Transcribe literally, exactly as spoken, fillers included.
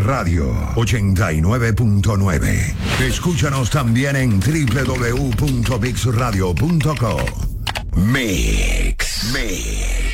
Radio ochenta y nueve punto nueve. Escúchanos también en doble u doble u doble u punto mix radio punto com. Mix. Mix.